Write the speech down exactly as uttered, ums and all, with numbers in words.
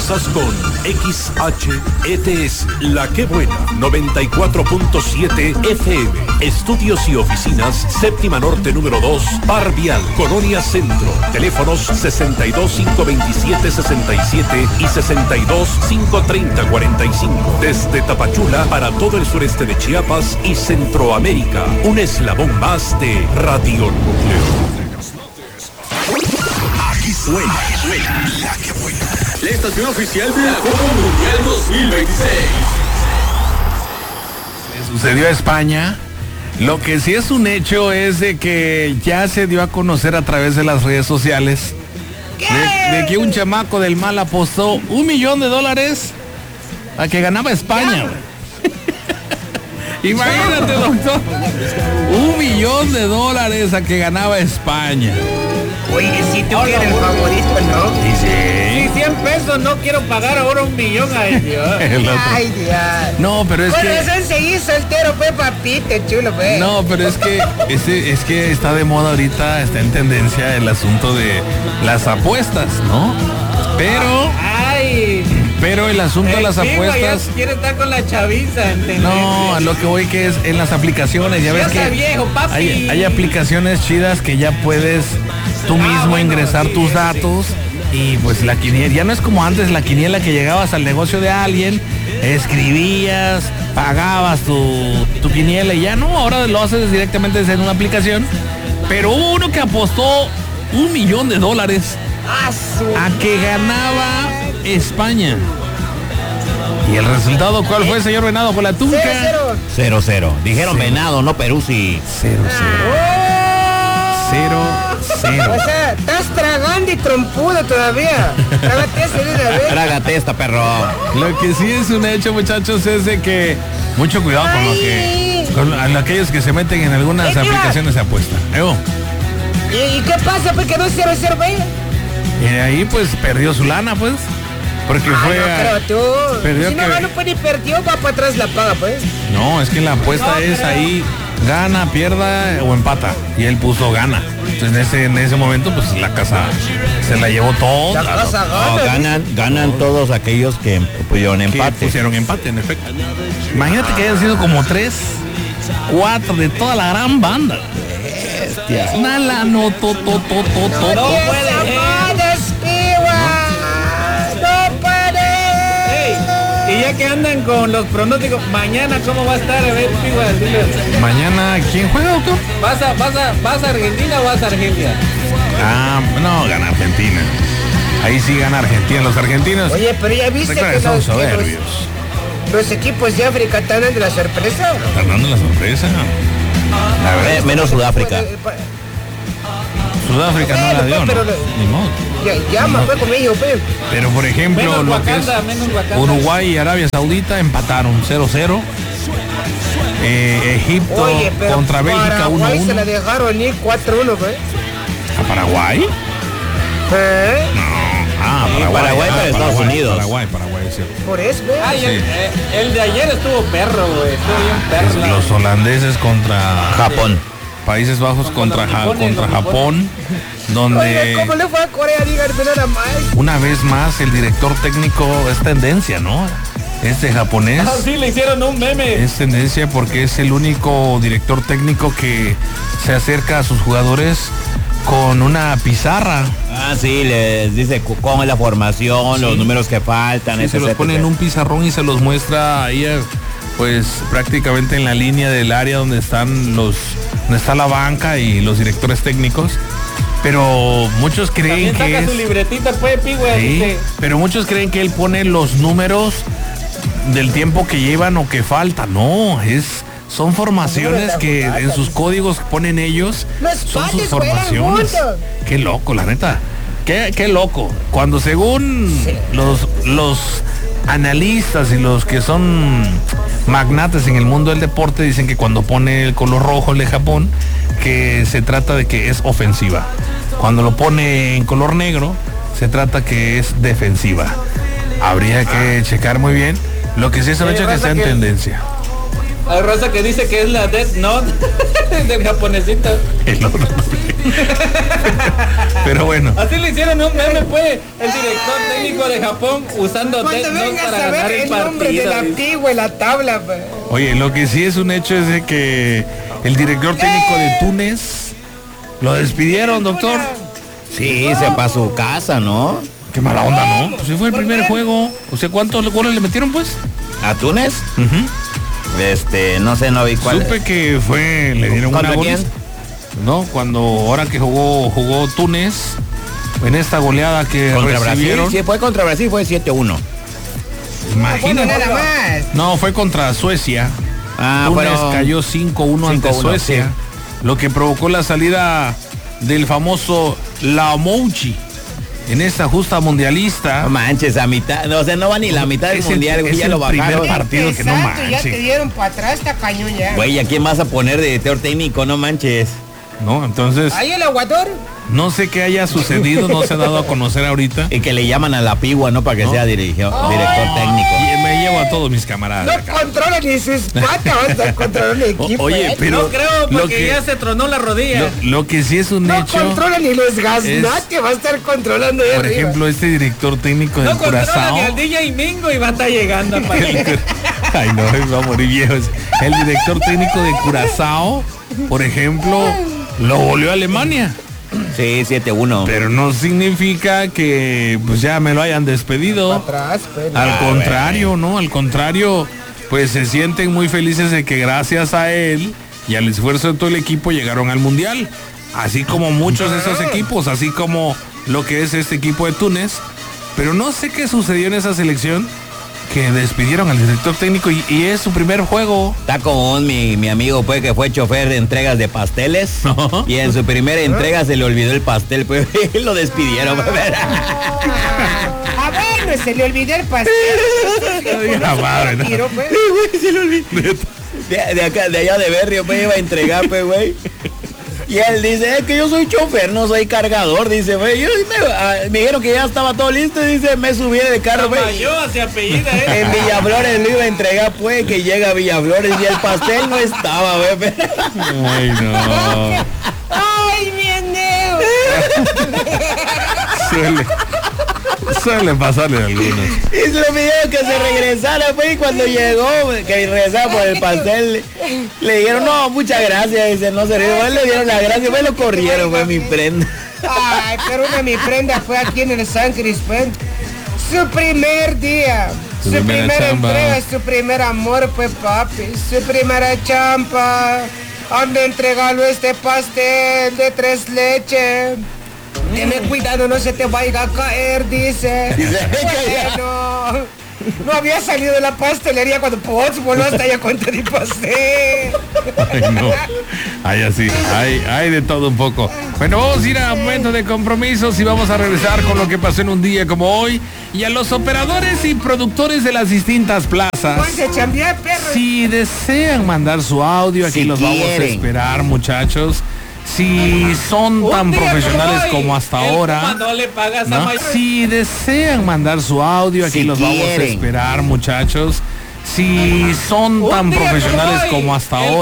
sintonizas con X H E T S, La Que Buena, noventa y cuatro punto siete F M. Estudios y oficinas, séptima norte número dos, Par Vial, Colonia Centro. Teléfonos sesenta y dos, cinco veintisiete, sesenta y siete y sesenta y dos, cinco treinta, cuarenta y cinco. Desde Tapachula para todo el sureste de Chiapas y Centroamérica. Un eslabón más de Radio Núcleo. Aquí suena, suena La Que Buena, la estación oficial de la Copa Mundial dos mil veintiséis. Le sucedió a España. Lo que sí es un hecho es de que ya se dio a conocer a través de las redes sociales de, de que un chamaco del mal apostó un millón de dólares a que ganaba España. Imagínate, doctor, un millón de dólares a que ganaba España. Oye, si tú eres el favorito, ¿no? Sí. Si cien pesos no quiero pagar ahora un millón, ay Dios. Ay Dios. No, pero es bueno, que... eso es seguir soltero, pues, papito, chulo, pues. No, pero es que es, es que está de moda ahorita, está en tendencia el asunto de las apuestas, ¿no? Pero... Ay. Pero el asunto el de las apuestas... quiere estar con la chaviza, ¿entendés? No, a lo que voy que es en las aplicaciones, ya ves que viejo, papi. Hay, hay aplicaciones chidas que ya puedes tú mismo ah, bueno, ingresar sí, tus datos sí. Y pues la quiniela, ya no es como antes la quiniela que llegabas al negocio de alguien, escribías, pagabas tu, tu quiniela y ya no, ahora lo haces directamente desde una aplicación. Pero hubo uno que apostó un millón de dólares a que ganaba España. ¿Y el resultado cuál fue, señor Venado, por la Tunca? cero cero. Dijeron Venado, no Peruzzi. cero cero. cero cero. O sea, estás tragando y trompudo todavía. Trágate ese de una vez. Trágate esta, perro. Lo que sí es un hecho, muchachos, es de que mucho cuidado con lo que con aquellos que se meten en algunas ¿Y aplicaciones de apuesta. ¿Y, ¿Y qué pasa? ¿Por qué no cero cero, ve? Y de ahí pues perdió su lana, pues. Porque ah, fue no, a, tú. perdió si no que... gano, pues ni perdió, va para atrás la paga, pues. No, es que la apuesta no, es pero... ahí, gana, pierda o empata. Y él puso gana. Entonces en ese, en ese momento, pues la casa se la llevó todo. La claro. casa gana. No, ganan, ganan todos aquellos que pusieron empate. Que pusieron empate, en efecto. Imagínate que hayan sido como tres, cuatro de toda la gran banda. Bestia. Nala, no, to, to, to, to, to. No puede. Y ya que andan con los pronósticos, mañana cómo va a estar, a ver, Pigua, mañana, ¿quién juega, doctor? ¿Vas a, vas a, vas a Argentina o vas a Argentina? Ah, no, gana Argentina. Ahí sí gana Argentina, los argentinos. Oye, pero ya viste que, que son los, soberbios. Los, los equipos de África están dando la sorpresa. Están dando la sorpresa. La verdad, menos Sudáfrica. Sudáfrica no la dio, ¿no? Ni modo. Ya, llama, pues, con ellos, pues. Pero, por ejemplo, menos lo Wakanda, que es Uruguay y Arabia Saudita empataron cero cero. Eh, Egipto Oye, contra Bélgica uno uno. Paraguay se la dejaron ir cuatro uno, pues. ¿A Paraguay? ¿Eh? No. Ah, Paraguay, Paraguay ah, para Estados Paraguay, Unidos. Paraguay, Paraguay, es cierto. Por eso, güey. Ay, sí. el, eh, el de ayer estuvo perro, güey. Estuvo bien perro. Los holandeses contra Japón. Países Bajos contra, ja, contra Japón, donde Oye, ¿cómo le fue a Corea? Díganme nada más. Una vez más el director técnico es tendencia, ¿no? Este japonés. Ah, sí, le hicieron un meme. Es tendencia porque es el único director técnico que se acerca a sus jugadores con una pizarra. Ah, sí, les dice cómo es la formación, sí. Los números que faltan. Sí, se los pone en un pizarrón y se los muestra ahí, pues prácticamente en la línea del área donde están los, donde está la banca y los directores técnicos. Pero muchos creen también que saca es... su libretita, pues, güey. Sí, dice... pero muchos creen que él pone los números del tiempo que llevan o que falta. No, es... Son formaciones que en sus códigos ponen ellos. Son sus formaciones. Qué loco, la neta. Qué, qué loco. Cuando según los, los analistas y los que son magnates en el mundo del deporte dicen que cuando pone el color rojo el de Japón, que se trata de que es ofensiva. Cuando lo pone en color negro, se trata que es defensiva. Habría que checar muy bien. Lo que sí es el hecho es que sea en tendencia. Hay raza que dice que es la Death Note del japonesito. El otro. Pero bueno. Así le hicieron un meme, pues, el director técnico de Japón usando Death Cuando Note vengas para a ganar ver el el nombre de partido. la dice. antigua en la tabla, pues. Oye, lo que sí es un hecho es de que el director técnico de Túnez lo despidieron, doctor. Sí, se fue a su casa, ¿no? Qué mala onda, ¿no? Pues sí fue el primer juego. O sea, ¿cuántos goles le metieron, pues? ¿A Túnez? Este, no sé, no vi cuál. Supe que fue, le dieron una ¿Contra goliza. quién? No, cuando ahora que jugó jugó Túnez en esta goleada que Contra Brasil, recibieron. sí, fue contra Brasil, fue siete uno. Imagínate. Nada más. No, fue contra Suecia. Ah, Túnez fueron cayó cinco uno ante cinco uno, Suecia, sí. lo que provocó la salida del famoso Laomouchi en esta justa mundialista. No manches, a mitad, no, o sea, no va ni la mitad del Es el- mundial, güey, es ya el lo primer bajaron. partido que no Exacto, ya manches. te dieron para atrás, está cañón ya. Güey, ¿a quién vas a poner de director técnico? No manches. No, entonces Ahí el aguador. no sé qué haya sucedido, no se ha dado a conocer ahorita. Y que le llaman a la pigua, ¿no? Para que No. sea dirigio- director técnico. Y me llevo a todos mis camaradas. No acá. controla ni sus patas, vas a controlar el equipo. O- oye, ¿eh? pero No creo, lo porque que- ya se tronó la rodilla. Lo, lo que sí es un No hecho, controla ni los gaznates, va a estar controlando de por arriba. ejemplo, este director técnico del No controla Curazao. ni al D J Mingo y va a estar llegando para El- Ay, no, va a morir viejo. El director técnico de Curazao, por ejemplo, lo goleó a Alemania. Sí, siete uno. Pero no significa que pues ya me lo hayan despedido. Atrás, pues. Al contrario, ¿no? Al contrario, pues se sienten muy felices de que gracias a él y al esfuerzo de todo el equipo llegaron al Mundial. Así como muchos de esos equipos, así como lo que es este equipo de Túnez. Pero no sé qué sucedió en esa selección que despidieron al director técnico y, y es su primer juego. Está como un, mi, mi amigo, pues, que fue chofer de entregas de pasteles. Ajá. Y en su primera entrega se le olvidó el pastel, pues, y lo despidieron. pues. Ah, bueno, se le olvidó el pastel. Diga madre, ¿no? Tiro, pues. se le olvidó. De, de acá, de allá de Berrio, pues, iba a entregar, pues, güey. Y él dice, es que yo soy chofer, no soy cargador, dice, güey. Yo me, ah, me dijeron que ya estaba todo listo, y dice, me subí de carro, güey. Tamayo se apellida, ¿eh? En Villaflores lo iba a entregar, pues, que llega a Villaflores y el pastel no estaba, güey. Ay, no. ¡Ay, mi eneo! Suele, suele pasarle a algunos. Y se le pidieron que se regresara, pues, y cuando llegó, que regresara por el pastel, le dijeron, no, muchas gracias, dice, no se ríe, pues, le dieron las gracias, pues, lo corrieron, fue mi prenda. Ay, pero una de mi prenda fue aquí en el San Crispin. Su primer día. Su Su, primera primera chamba. entrega, su primer amor, pues papi. Su primera champa. Ande entregalo este pastel de tres leches. Tiene cuidado, no se te vaya a caer, dice. Bueno, no había salido de la pastelería cuando Pots voló hasta allá cuenta de pastel. Ay, no. Ay, así. Hay, hay de todo un poco. Bueno, vamos a ir a momento de compromisos y vamos a regresar con lo que pasó en un día como hoy y a los operadores y productores de las distintas plazas. Pues a chambear, perro. Si desean mandar su audio, aquí Si los vamos a quieren. esperar, muchachos. Si son tan Un día profesionales hoy, como hasta el ahora. Puma no le pagas a ¿no? May- Si desean mandar su audio, aquí Si los vamos a quieren. esperar, muchachos. Si son Un tan día profesionales hoy, como hasta el ahora.